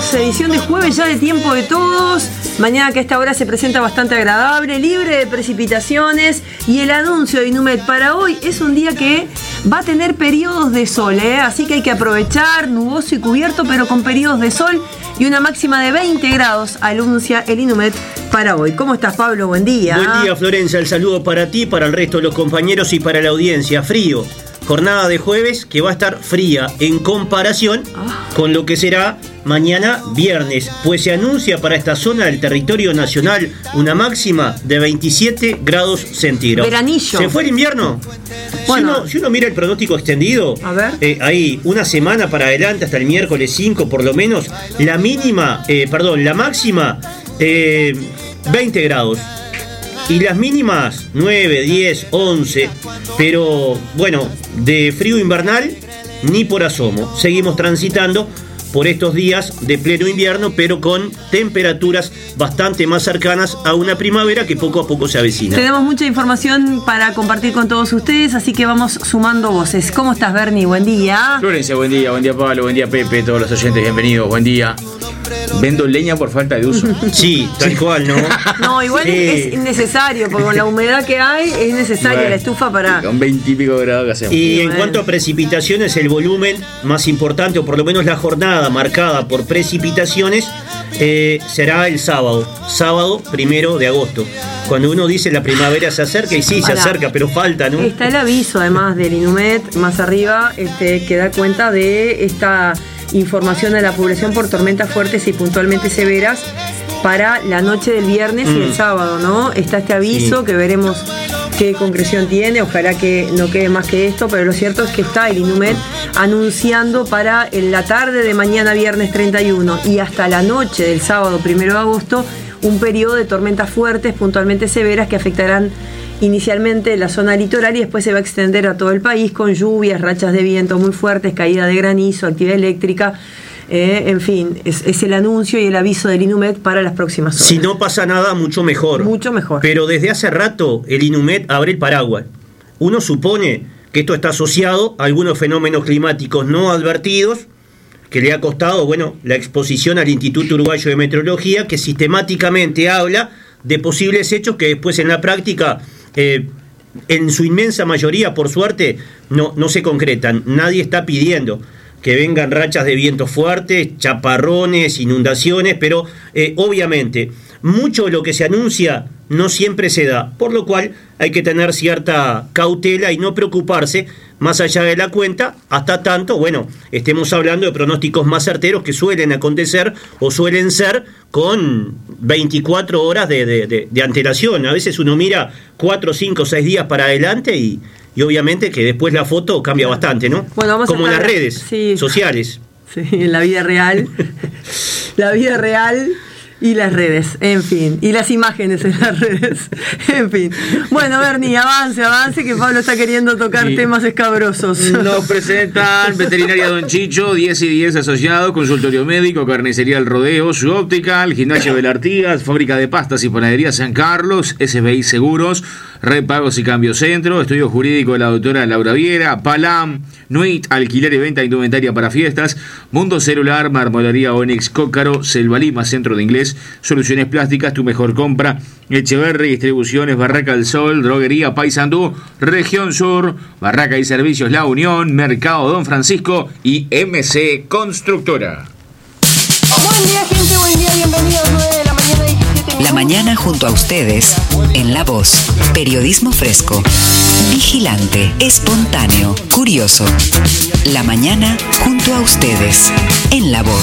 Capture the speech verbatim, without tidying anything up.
bienvenidos. Edición de jueves ya de Tiempo de Todos. Mañana que a esta hora se presenta bastante agradable, libre de precipitaciones. Y el anuncio de Inumet para hoy es un día que va a tener periodos de sol, ¿eh? Así que hay que aprovechar, nuboso y cubierto, pero con periodos de sol y una máxima de veinte grados, anuncia el Inumet para hoy. ¿Cómo estás, Pablo? Buen día. Buen día, Florencia. El saludo para ti, para el resto de los compañeros y para la audiencia. Frío. Jornada de jueves que va a estar fría en comparación oh. con lo que será mañana viernes, pues se anuncia para esta zona del territorio nacional una máxima de veintisiete grados centígrados. Veranillo. ¿Se fue el invierno? Bueno. Si uno, si uno mira el pronóstico extendido, a ver. Eh, ahí una semana para adelante, hasta el miércoles cinco por lo menos, la mínima, eh, perdón, la máxima, eh, veinte grados. Y las mínimas, nueve, diez, once, pero bueno, de frío invernal, ni por asomo. Seguimos transitando por estos días de pleno invierno, pero con temperaturas bastante más cercanas a una primavera que poco a poco se avecina. Tenemos mucha información para compartir con todos ustedes, así que vamos sumando voces. ¿Cómo estás, Bernie? Buen día. Florencia, buen día. Buen día, Pablo. Buen día, Pepe. Todos los oyentes, bienvenidos. Buen día. Vendo leña por falta de uso. Sí, tal cual, ¿no? No, igual sí. es innecesario, porque con la humedad que hay es necesaria bueno, la estufa para... Con veinte y pico grados que hacemos. Y en bueno. cuanto a precipitaciones, el volumen más importante, o por lo menos la jornada marcada por precipitaciones, eh, será el sábado. Sábado primero de agosto. Cuando uno dice la primavera se acerca, y sí, se Ahora, acerca, pero falta, ¿no? Está el aviso, además, del Inumet, más arriba, este, que da cuenta de esta... información a la población por tormentas fuertes y puntualmente severas para la noche del viernes mm. y el sábado, ¿no? Está este aviso sí. que veremos qué concreción tiene, ojalá que no quede más que esto, pero lo cierto es que está el Inumet anunciando para la tarde de mañana viernes treinta y uno y hasta la noche del sábado primero de agosto un periodo de tormentas fuertes, puntualmente severas, que afectarán inicialmente la zona litoral y después se va a extender a todo el país con lluvias, rachas de viento muy fuertes, caída de granizo, actividad eléctrica. Eh, en fin, es, es el anuncio y el aviso del Inumet para las próximas horas. Si no pasa nada, mucho mejor. Mucho mejor. Pero desde hace rato el Inumet abre el paraguas. Uno supone que esto está asociado a algunos fenómenos climáticos no advertidos, que le ha costado, bueno, la exposición al Instituto Uruguayo de Meteorología, que sistemáticamente habla de posibles hechos que después en la práctica... Eh, en su inmensa mayoría, por suerte, no, no se concretan. Nadie está pidiendo que vengan rachas de viento fuertes, chaparrones, inundaciones, pero eh, obviamente mucho de lo que se anuncia no siempre se da, por lo cual hay que tener cierta cautela y no preocuparse más allá de la cuenta, hasta tanto, bueno, estemos hablando de pronósticos más certeros que suelen acontecer o suelen ser con veinticuatro horas de, de, de, de antelación. A veces uno mira cuatro, cinco, seis días para adelante y, y obviamente que después la foto cambia bastante, ¿no? Bueno, vamos como a en las redes sí. sociales. Sí, en la vida real. La vida real... Y las redes, en fin. Y las imágenes en las redes, en fin. Bueno, Bernie, avance, avance, que Pablo está queriendo tocar sí. temas escabrosos. Nos presentan Veterinaria Don Chicho, diez y diez asociados, consultorio médico, carnicería El Rodeo, su óptica, el gimnasio Belartías, fábrica de pastas y panadería San Carlos, S B I Seguros, Repagos y Cambio Centro, estudio jurídico de la doctora Laura Viera, Palam, Nuit, alquiler y venta de indumentaria para fiestas, Mundo Celular, Marmolería Onyx Cócaro, Selva Lima, Centro de Inglés, Soluciones Plásticas, tu mejor compra, Echeverri, Distribuciones, Barraca del Sol, Droguería Paysandú, Región Sur, Barraca y Servicios La Unión, Mercado Don Francisco y M C Constructora. Buen día, gente, buen día, bienvenidos a nueve de la mañana, diecisiete minutos. La mañana junto a ustedes, en La Voz, periodismo fresco, vigilante, espontáneo, curioso. La mañana junto a ustedes, en La Voz.